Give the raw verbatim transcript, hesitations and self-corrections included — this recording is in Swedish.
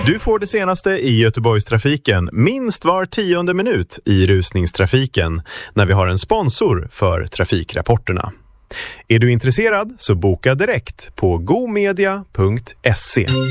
Du får det senaste i Göteborgstrafiken minst var tionde minut i rusningstrafiken när vi har en sponsor för trafikrapporterna. Är du intresserad så boka direkt på gomedia punkt se.